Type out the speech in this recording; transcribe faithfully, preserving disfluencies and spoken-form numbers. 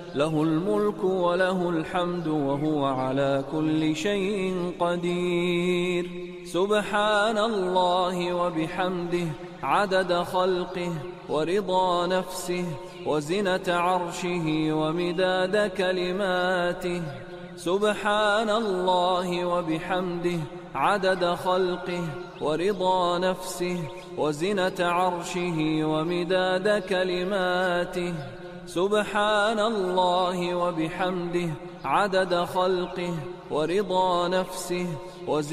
له الملك وله الحمد وهو على كل شيء قدير. سبحان الله وبحمده عدد خلقه ورضا نفسه وزنة عرشه ومداد كلماته. سبحان الله وبحمده عدد خلقه ورضا نفسه وزنة عرشه ومداد كلماته. سبحان الله وبحمده عدد خلقه ورضا نفسه